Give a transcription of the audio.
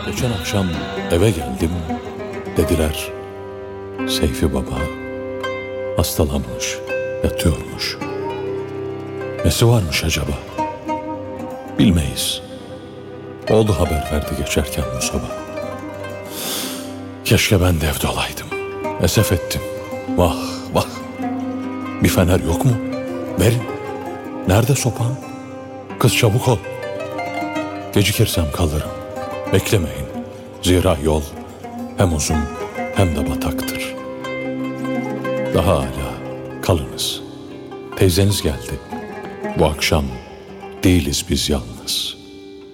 Geçen akşam eve geldim, dediler Seyfi Baba hastalanmış, yatıyormuş. Nesi varmış acaba? Bilmeyiz. Oğlu haber verdi geçerken bu sabah. Keşke ben de evde olaydım. Esef ettim. Vah vah. Bir fener yok mu? Verin. Nerede sopan? Kız çabuk ol. Gecikirsem kalırım. Beklemeyin. Zira yol hem uzun hem de bataktır. Daha hala kalınız. Teyzeniz geldi. Bu akşam değiliz biz yalnız.